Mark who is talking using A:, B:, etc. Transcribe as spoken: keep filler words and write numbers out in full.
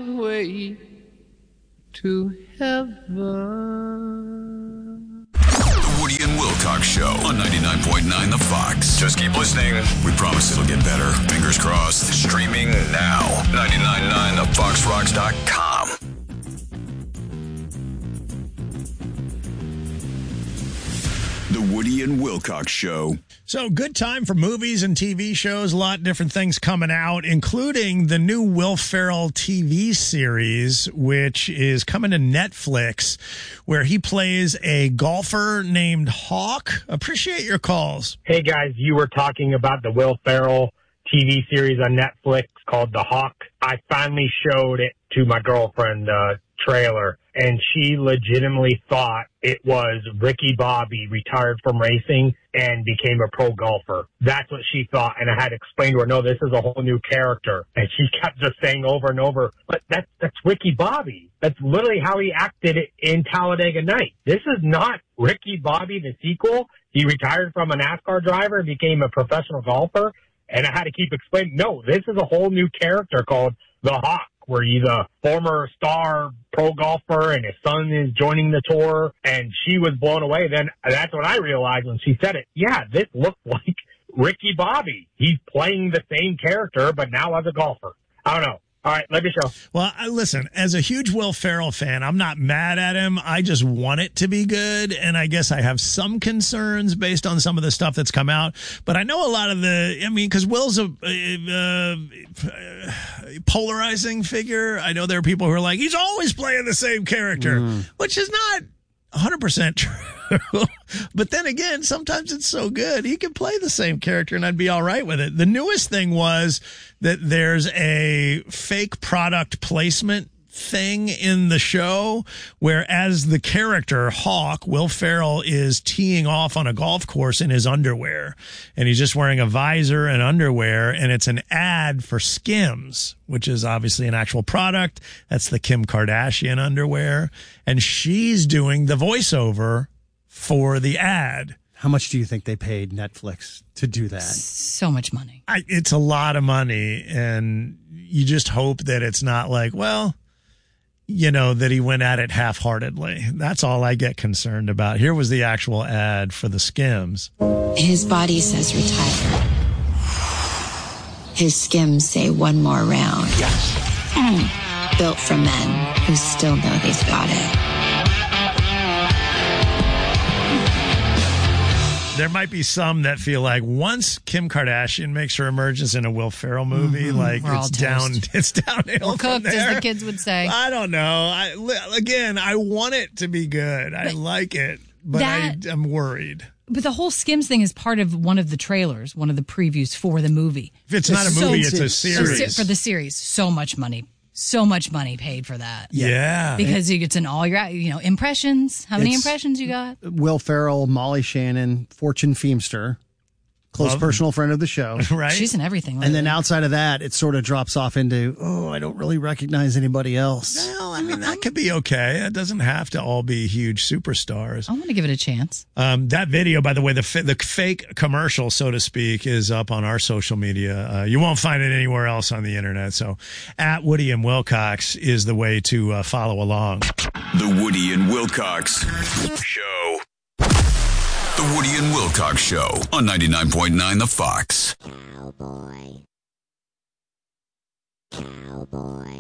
A: highway to heaven.
B: The Woody and Wilcox Show on ninety-nine point nine The Fox. Just keep listening. We promise it'll get better. Fingers crossed. Streaming now. ninety-nine point nine the fox rocks dot com. The Woody and Wilcox Show.
C: So, good time for movies and T V shows. A lot of different things coming out, including the new Will Ferrell T V series, which is coming to Netflix, where he plays a golfer named Hawk. Appreciate your calls.
D: Hey, guys, you were talking about the Will Ferrell T V series on Netflix called The Hawk. I finally showed it to my girlfriend, uh, trailer, and she legitimately thought it was Ricky Bobby retired from racing and became a pro golfer. That's what she thought, and I had to explain to her, no, this is a whole new character. And she kept just saying over and over, but that's, that's Ricky Bobby. That's literally how he acted in Talladega Nights. This is not Ricky Bobby, the sequel. He retired from a NASCAR driver and became a professional golfer, and I had to keep explaining, no, this is a whole new character called the Hawk, where he's a former star pro golfer and his son is joining the tour, and she was blown away. Then that's when I realized when she said it, yeah, this looked like Ricky Bobby. He's playing the same character, but now as a golfer. I don't know. All right, let me show.
C: Well, I, listen, as a huge Will Ferrell fan, I'm not mad at him. I just want it to be good, and I guess I have some concerns based on some of the stuff that's come out. But I know a lot of the, I mean, because Will's a uh, uh, polarizing figure. I know there are people who are like, he's always playing the same character, mm. which is not one hundred percent true. But then again, sometimes it's so good, he can play the same character and I'd be all right with it. The newest thing was that there's a fake product placement thing in the show where as the character Hawk, Will Ferrell is teeing off on a golf course in his underwear, and he's just wearing a visor and underwear, and it's an ad for Skims, which is obviously an actual product. That's the Kim Kardashian underwear, and she's doing the voiceover for the ad.
E: How much do you think they paid Netflix to do that?
F: So much money.
C: I, it's a lot of money, and you just hope that it's not like, well, you know, that he went at it half-heartedly. That's all I get concerned about. Here was the actual ad for the Skims.
G: His body says retire. His Skims say one more round.
C: Yes.
G: Mm. Built for men who still know they've got it.
C: There might be some that feel like once Kim Kardashian makes her emergence in a Will Ferrell movie, mm-hmm. like
F: We're
C: it's down, it's downhill.
F: We're cooked, as the kids would say.
C: I don't know. I, again, I want it to be good. I like it, but that, I, I'm worried.
F: But the whole Skims thing is part of one of the trailers, one of the previews for the movie.
C: If it's, it's not a movie, so, it's a series.
F: For the series, so much money. So much money paid for that.
C: Yeah.
F: Because you get an all your, you know, impressions. How many it's impressions you got?
E: Will Ferrell, Molly Shannon, Fortune Feimster, close Love personal friend of the show.
C: Right.
F: She's in everything lately.
E: And then outside of that, it sort of drops off into, oh, I don't really recognize anybody else.
C: Well, I mean, that could be okay. It doesn't have to all be huge superstars.
F: I want to give it a chance.
C: Um, that video, by the way, the f- the fake commercial, so to speak, is up on our social media. Uh, you won't find it anywhere else on the internet. So at Woody and Wilcox is the way to uh, follow along.
B: The Woody and Wilcox Show. The Woody and Wilcox Show on ninety-nine point nine The Fox.
G: Cowboy. Cowboy.